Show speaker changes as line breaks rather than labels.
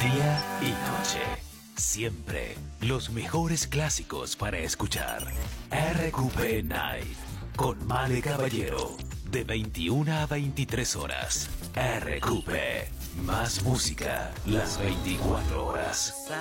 Día y noche. Siempre los mejores clásicos para escuchar. RQP Night. Con Male Caballero. De 21 a 23 horas. RQP. Más música las 24 horas.